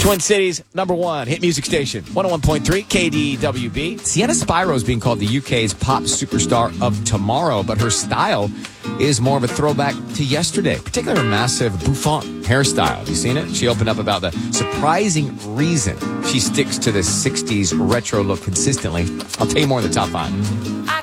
Twin Cities, #1 hit music station, 101.3 KDWB. Sienna Spiro is being called the UK's pop superstar of tomorrow, but her style is more of a throwback to yesterday, particularly her massive bouffant hairstyle. Have you seen it? She opened up about the surprising reason she sticks to the 60s retro look consistently. I'll tell you more in the top 5.